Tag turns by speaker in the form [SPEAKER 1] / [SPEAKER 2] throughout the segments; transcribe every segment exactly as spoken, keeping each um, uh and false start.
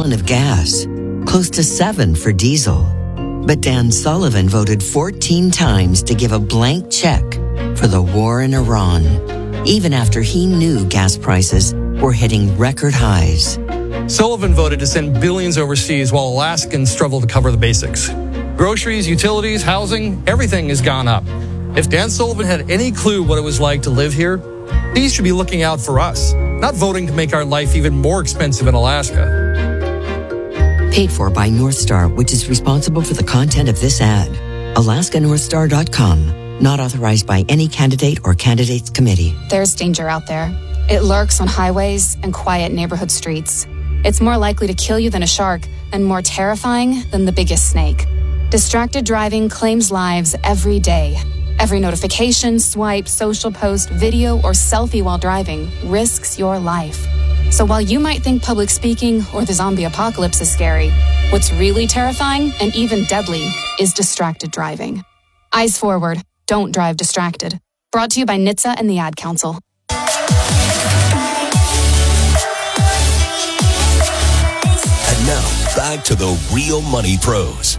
[SPEAKER 1] gallon of gas, close to seven for diesel. But Dan Sullivan voted fourteen times to give a blank check for the war in Iran, even after he knew gas prices were hitting record highs.
[SPEAKER 2] Sullivan voted to send billions overseas while Alaskans struggle to cover the basics. Groceries, utilities, housing, everything has gone up. If Dan Sullivan had any clue what it was like to live here, he should be looking out for us, not voting to make our life even more expensive in Alaska.
[SPEAKER 1] Paid for by North Star, which is responsible for the content of this ad. Alaska North Star dot com. Not authorized by any candidate or candidates committee.
[SPEAKER 3] There's danger out there. It lurks on highways and quiet neighborhood streets. It's more likely to kill you than a shark and more terrifying than the biggest snake. Distracted driving claims lives every day. Every notification, swipe, social post, video, or selfie while driving risks your life. So while you might think public speaking or the zombie apocalypse is scary, what's really terrifying and even deadly is distracted driving. Eyes forward. Don't drive distracted. Brought to you by N H T S A and the Ad Council.
[SPEAKER 4] And now, back to the Real Money Pros.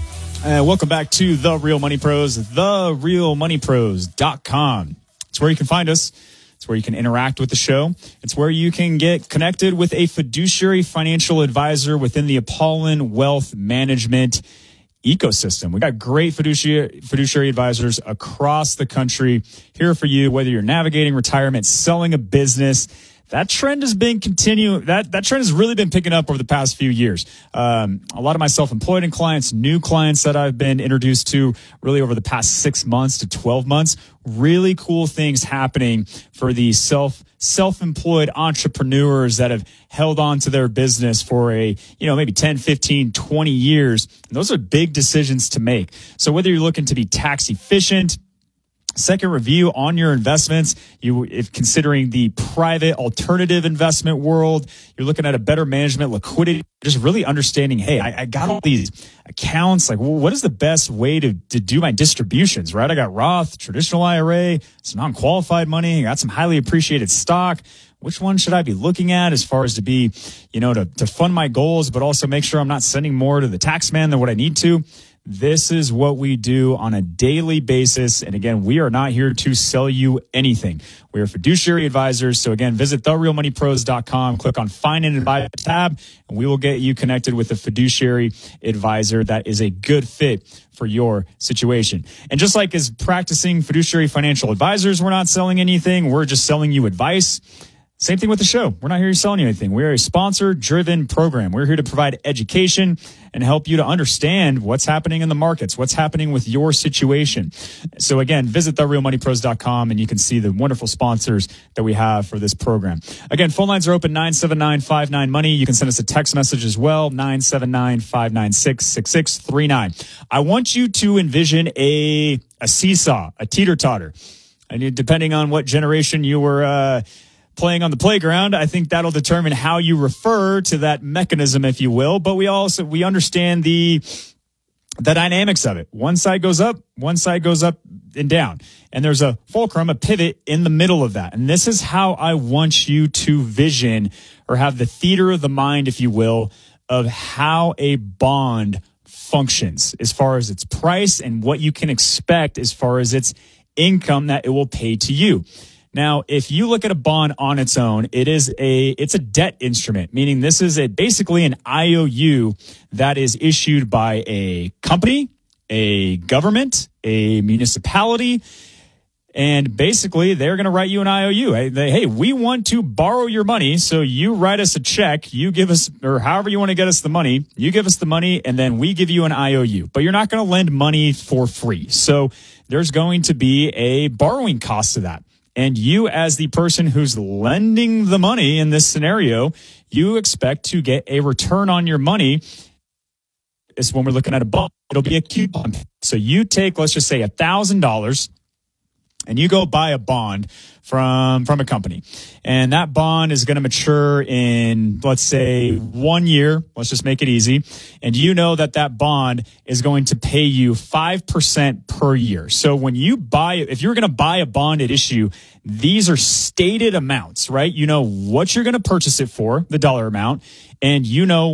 [SPEAKER 5] Uh, welcome back to The Real Money Pros, the real money pros dot com. It's where you can find us. It's where you can interact with the show. It's where you can get connected with a fiduciary financial advisor within the Apollon Wealth Management ecosystem. We got great fiduciary, fiduciary advisors across the country here for you, whether you're navigating retirement, selling a business. That trend has been continuing. That, that trend has really been picking up over the past few years. Um, a lot of my self-employed and clients, new clients that I've been introduced to really over the past six months to twelve months, really cool things happening for the self, self-employed entrepreneurs that have held on to their business for a, you know, maybe ten, fifteen, twenty years. And those are big decisions to make. So whether you're looking to be tax efficient, second review on your investments, you if considering the private alternative investment world, you're looking at a better management, liquidity, just really understanding, hey, I, I got all these accounts. Like, well, what is the best way to, to do my distributions, right? I got Roth, traditional I R A, some non-qualified money, I got some highly appreciated stock. Which one should I be looking at as far as to be, you know, to, to fund my goals, but also make sure I'm not sending more to the tax man than what I need to? This is what we do on a daily basis. And again, we are not here to sell you anything. We are fiduciary advisors. So again, visit the real money pros dot com, click on Find an Advisor tab, and we will get you connected with a fiduciary advisor that is a good fit for your situation. And just like as practicing fiduciary financial advisors, we're not selling anything. We're just selling you advice. Same thing with the show. We're not here to sell you anything. We're a sponsor-driven program. We're here to provide education and help you to understand what's happening in the markets, what's happening with your situation. So again, visit the real money pros dot com and you can see the wonderful sponsors that we have for this program. Again, phone lines are open, nine seven nine, five nine, money. You can send us a text message as well, nine seven nine, five nine six, six six three nine. I want you to envision a, a seesaw, a teeter-totter. And depending on what generation you were, uh, playing on the playground, I think that'll determine how you refer to that mechanism, if you will. But we also, we understand the, the dynamics of it. One side goes up, one side goes up and down. And there's a fulcrum, a pivot in the middle of that. And this is how I want you to vision or have the theater of the mind, if you will, of how a bond functions as far as its price and what you can expect as far as its income that it will pay to you. Now, if you look at a bond on its own, it is a it's a debt instrument, meaning this is a basically an I O U that is issued by a company, a government, a municipality, and basically they're going to write you an I O U. Hey, they, hey, we want to borrow your money, so you write us a check, you give us, or however you want to get us the money, you give us the money, and then we give you an I O U. But you're not going to lend money for free. So there's going to be a borrowing cost to that. And you, as the person who's lending the money in this scenario, you expect to get a return on your money. It's when we're looking at a bond, it'll be a coupon. So you take, let's just say one thousand dollars, and you go buy a bond from, from a company. And that bond is going to mature in, let's say, one year. Let's just make it easy. And you know that that bond is going to pay you five percent per year. So when you buy, if you're going to buy a bond at issue, these are stated amounts, right? You know what you're going to purchase it for, the dollar amount, and you know